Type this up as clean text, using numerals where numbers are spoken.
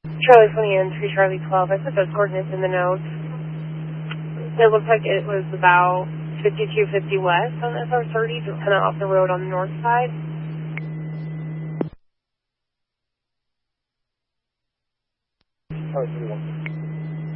Charlie 20 and 3 Charlie 12. I put those coordinates in the notes. It looks like it was about 5250 west on SR30, just kind of off the road on the north side. Charlie 31.